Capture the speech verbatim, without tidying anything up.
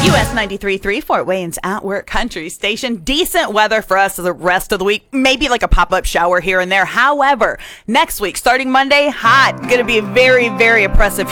U S ninety-three point three, Fort Wayne's At Work Country Station. Decent weather for us the rest of the week. Maybe like a pop-up shower here and there. However, next week, starting Monday, hot. Going to be very, very oppressive